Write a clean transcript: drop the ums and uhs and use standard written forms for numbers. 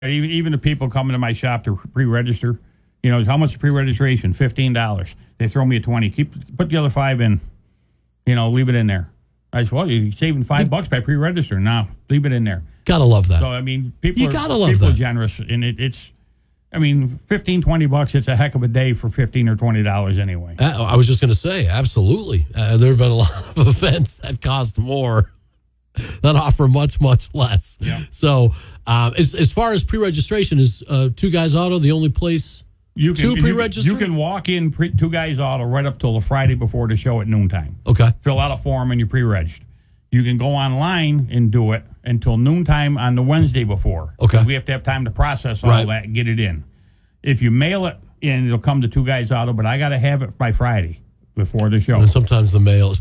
Even the people coming to my shop to pre-register, how much is pre-registration? $15. They throw me a 20. Put the other $5 in. Leave it in there. I said, well, you're saving $5 by pre-register. No, leave it in there. Gotta love that. So people are generous, and it's. $15, $20, it's a heck of a day for $15 or $20 anyway. I was just going to say, absolutely. There have been a lot of events that cost more that offer much, much less. Yeah. So as far as pre-registration, is Two Guys Auto the only place to pre-register? You can walk in Two Guys Auto right up till the Friday before the show at noontime. Okay. Fill out a form and you're pre-registered. You can go online and do it until noontime on the Wednesday before. Okay. We have to have time to process all that and get it in. If you mail it in, it'll come to Two Guys Auto, but I got to have it by Friday before the show. And sometimes the mail,